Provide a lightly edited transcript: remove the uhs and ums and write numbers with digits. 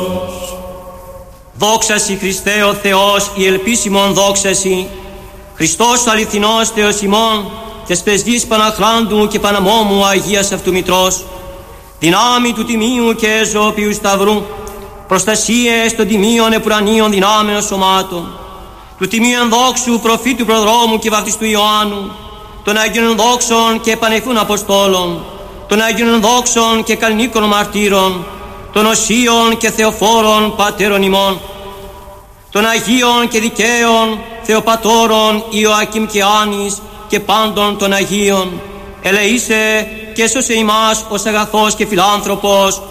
Δόξασι Χριστέ ο Θεός, η ελπίσιμον δόξασι, Χριστός ο αληθινός Θεός ημών, τες πρεσβείς Παναχράντου και Παναμόμου Αγίας Αυτού Μητρός, δυνάμει του τιμίου και ζωοποιού σταυρού, προστασίες των τιμίων επουρανίων δυνάμεων σωμάτων, του τιμίου ενδόξου προφήτου προδρόμου και βαπτιστού Ιωάννου, των Αγίων δόξων και πανεφούν Αποστόλων, των Αγίων δόξων και καλνίκων μαρτύρων, των οσίων και θεοφόρων πατέρων ημών, των Αγίων και δικαίων Θεοπατώρων Ιωακήμ και Άνης και πάντων των Αγίων, ελεήσε και σώσε ημάς ως αγαθός και φιλάνθρωπος